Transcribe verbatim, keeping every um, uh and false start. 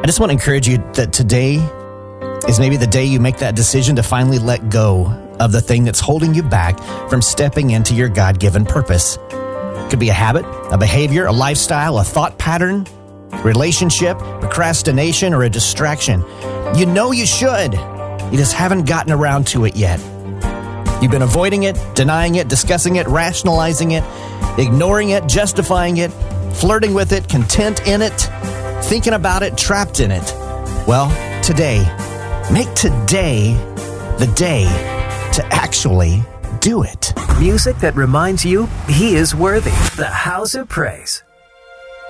I just want to encourage you that today is maybe the day you make that decision to finally let go of the thing that's holding you back from stepping into your God-given purpose. It could be a habit, a behavior, a lifestyle, a thought pattern, relationship, procrastination, or a distraction. You know you should. You just haven't gotten around to it yet. You've been avoiding it, denying it, discussing it, rationalizing it, ignoring it, justifying it, flirting with it, content in it, thinking about it, trapped in it. Well, today, make today the day to actually do it. Music that reminds you he is worthy. The House of Praise.